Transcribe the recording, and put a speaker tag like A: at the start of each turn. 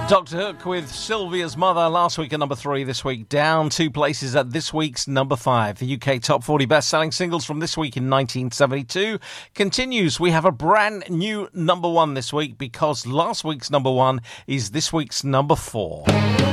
A: Dr. Hook with Sylvia's Mother, last week at number 3, this week down 2 places at this week's number 5. The UK Top 40 best-selling singles from this week in 1972 continues. We have a brand new number 1 this week because last week's number 1 is this week's number 4.